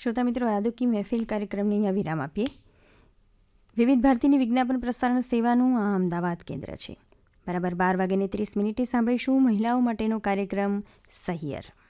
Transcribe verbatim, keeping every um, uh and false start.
શ્રોતા મિત્રો, યાદો કી મહેફિલ કાર્યક્રમને અહીંયા વિરામ આપીએ. વિવિધ ભારતીની વિજ્ઞાપન પ્રસારણ સેવાનું આ અમદાવાદ કેન્દ્ર છે. બરાબર બાર વાગ્યાને ત્રીસ મિનિટે સાંભળીશું મહિલાઓ માટેનો કાર્યક્રમ સહિયર.